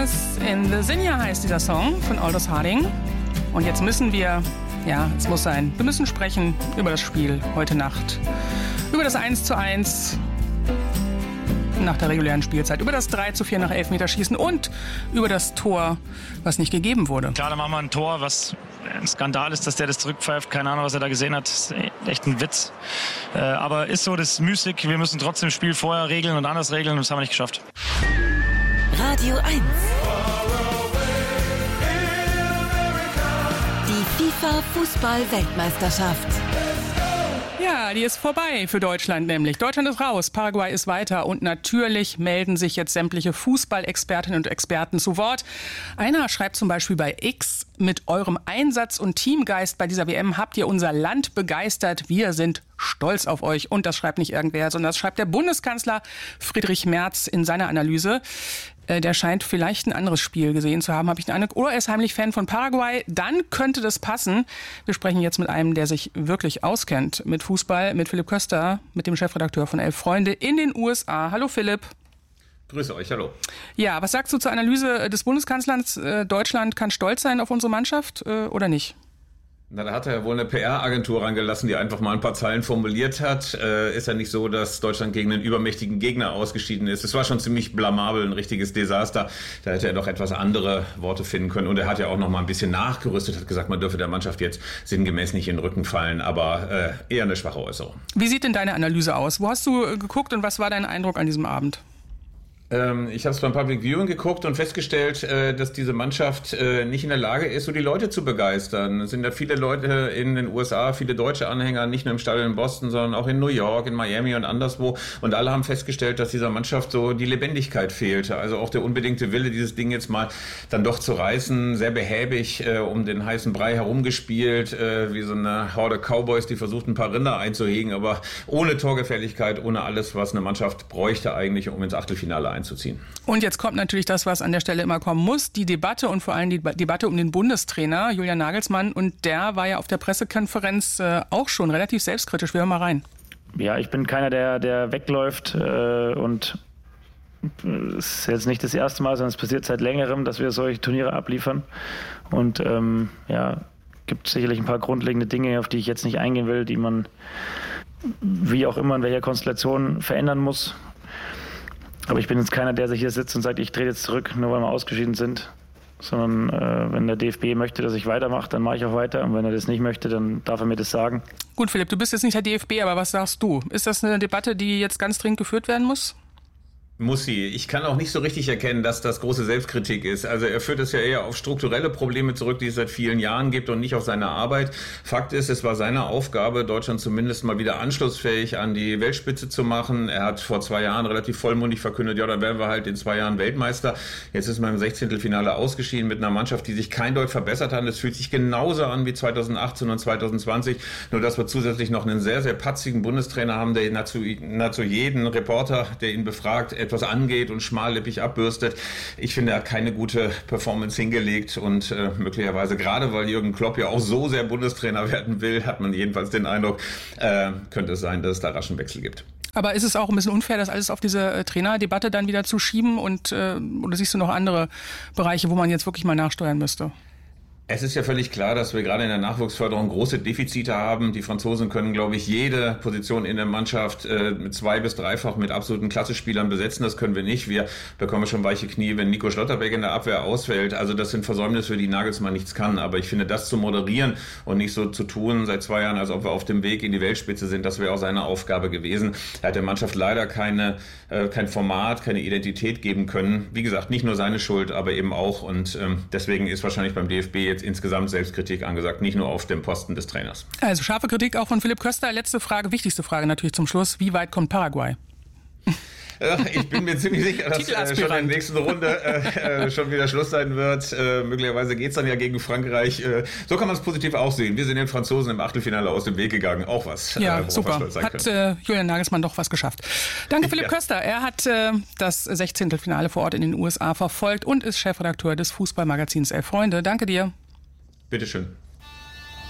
Happiness in the Sinja heißt dieser Song von Aldous Harding. Und jetzt müssen wir, es muss sein, wir müssen sprechen über das Spiel heute Nacht. Über das 1:1 nach der regulären Spielzeit, über das 3:4 nach Elfmeterschießen und über das Tor, was nicht gegeben wurde. Klar, da machen wir ein Tor, was ein Skandal ist, dass der das zurückpfeift. Keine Ahnung, was er da gesehen hat. Das ist echt ein Witz. Aber ist so, das ist müßig. Wir müssen trotzdem das Spiel vorher regeln und anders regeln und das haben wir nicht geschafft. Radio 1. Die FIFA-Fußball-Weltmeisterschaft. Ja, die ist vorbei für Deutschland nämlich. Deutschland ist raus, Paraguay ist weiter und natürlich melden sich jetzt sämtliche Fußballexpertinnen und Experten zu Wort. Einer schreibt zum Beispiel bei X: Mit eurem Einsatz und Teamgeist bei dieser WM habt ihr unser Land begeistert. Wir sind stolz auf euch. Und das schreibt nicht irgendwer, sondern das schreibt der Bundeskanzler Friedrich Merz in seiner Analyse. Der scheint vielleicht ein anderes Spiel gesehen zu haben, habe ich den Eindruck. Oder er ist heimlich Fan von Paraguay. Dann könnte das passen. Wir sprechen jetzt mit einem, der sich wirklich auskennt mit Fußball, mit Philipp Köster, mit dem Chefredakteur von Elf Freunde in den USA. Hallo Philipp. Grüße euch, hallo. Ja, was sagst du zur Analyse des Bundeskanzlers? Deutschland kann stolz sein auf unsere Mannschaft oder nicht? Na, da hat er ja wohl eine PR-Agentur rangelassen, die einfach mal ein paar Zeilen formuliert hat. Ist ja nicht so, dass Deutschland gegen einen übermächtigen Gegner ausgeschieden ist. Es war schon ziemlich blamabel, ein richtiges Desaster. Da hätte er doch etwas andere Worte finden können. Und er hat ja auch noch mal ein bisschen nachgerüstet, hat gesagt, man dürfe der Mannschaft jetzt sinngemäß nicht in den Rücken fallen. Aber eher eine schwache Äußerung. Wie sieht denn deine Analyse aus? Wo hast du geguckt und was war dein Eindruck an diesem Abend? Ich habe es beim Public Viewing geguckt und festgestellt, dass diese Mannschaft nicht in der Lage ist, so die Leute zu begeistern. Es sind ja viele Leute in den USA, viele deutsche Anhänger, nicht nur im Stadion in Boston, sondern auch in New York, in Miami und anderswo. Und alle haben festgestellt, dass dieser Mannschaft so die Lebendigkeit fehlte. Also auch der unbedingte Wille, dieses Ding jetzt mal dann doch zu reißen, sehr behäbig um den heißen Brei herumgespielt, wie so eine Horde Cowboys, die versucht, ein paar Rinder einzuhegen, aber ohne Torgefährlichkeit, ohne alles, was eine Mannschaft bräuchte eigentlich, um ins Achtelfinale einzuziehen. Und jetzt kommt natürlich das, was an der Stelle immer kommen muss, die Debatte und vor allem die Debatte um den Bundestrainer Julian Nagelsmann. Und der war ja auf der Pressekonferenz auch schon relativ selbstkritisch. Wir hören mal rein. Ja, ich bin keiner, der wegläuft und es ist jetzt nicht das erste Mal, sondern es passiert seit längerem, dass wir solche Turniere abliefern. Und gibt sicherlich ein paar grundlegende Dinge, auf die ich jetzt nicht eingehen will, die man wie auch immer in welcher Konstellation verändern muss. Aber ich bin jetzt keiner, der sich hier sitzt und sagt, ich trete jetzt zurück, nur weil wir ausgeschieden sind. Sondern wenn der DFB möchte, dass ich weitermache, dann mache ich auch weiter. Und wenn er das nicht möchte, dann darf er mir das sagen. Gut, Philipp, du bist jetzt nicht der DFB, aber was sagst du? Ist das eine Debatte, die jetzt ganz dringend geführt werden muss? Muss sie. Ich kann auch nicht so richtig erkennen, dass das große Selbstkritik ist. Also er führt es ja eher auf strukturelle Probleme zurück, die es seit vielen Jahren gibt und nicht auf seine Arbeit. Fakt ist, es war seine Aufgabe, Deutschland zumindest mal wieder anschlussfähig an die Weltspitze zu machen. Er hat vor 2 Jahren relativ vollmundig verkündet, ja, dann werden wir halt in 2 Jahren Weltmeister. Jetzt ist man im 16. ausgeschieden mit einer Mannschaft, die sich kein Deut verbessert hat. Es fühlt sich genauso an wie 2018 und 2020. Nur, dass wir zusätzlich noch einen sehr, sehr patzigen Bundestrainer haben, der nahezu jeden Reporter, der ihn befragt, etwas angeht und schmallippig abbürstet. Ich finde, er hat keine gute Performance hingelegt und möglicherweise, gerade weil Jürgen Klopp ja auch so sehr Bundestrainer werden will, hat man jedenfalls den Eindruck, könnte es sein, dass es da raschen Wechsel gibt. Aber ist es auch ein bisschen unfair, das alles auf diese Trainerdebatte dann wieder zu schieben und oder siehst du noch andere Bereiche, wo man jetzt wirklich mal nachsteuern müsste? Es ist ja völlig klar, dass wir gerade in der Nachwuchsförderung große Defizite haben. Die Franzosen können, glaube ich, jede Position in der Mannschaft mit 2- bis 3-fach mit absoluten Klassespielern besetzen. Das können wir nicht. Wir bekommen schon weiche Knie, wenn Nico Schlotterbeck in der Abwehr ausfällt. Also das sind Versäumnisse, für die Nagelsmann nichts kann. Aber ich finde, das zu moderieren und nicht so zu tun seit 2 Jahren, als ob wir auf dem Weg in die Weltspitze sind, das wäre auch seine Aufgabe gewesen. Er hat der Mannschaft leider kein Format, keine Identität geben können. Wie gesagt, nicht nur seine Schuld, aber eben auch. Und deswegen ist wahrscheinlich beim DFB jetzt insgesamt Selbstkritik angesagt, nicht nur auf dem Posten des Trainers. Also scharfe Kritik auch von Philipp Köster. Letzte Frage, wichtigste Frage natürlich zum Schluss. Wie weit kommt Paraguay? Ich bin mir ziemlich sicher, dass schon in der nächsten Runde schon wieder Schluss sein wird. Möglicherweise geht es dann ja gegen Frankreich. So kann man es positiv auch sehen. Wir sind den Franzosen im Achtelfinale aus dem Weg gegangen. Auch was. Ja, super. Hat Julian Nagelsmann doch was geschafft. Danke, Philipp Köster. Er hat das 16. Finale vor Ort in den USA verfolgt und ist Chefredakteur des Fußballmagazins Elf Freunde. Danke dir. Bitteschön.